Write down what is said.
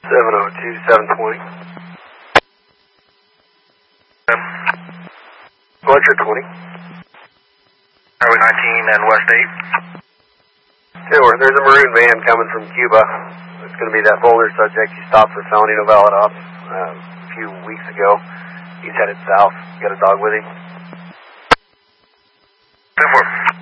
702, 720. Electric 20. Highway 19 and West 8. There's a maroon van coming from Cuba. It's going to be that Boulder subject. He stopped for felony no valid ops a few weeks ago. He's headed south. Got a dog with him. 10-4.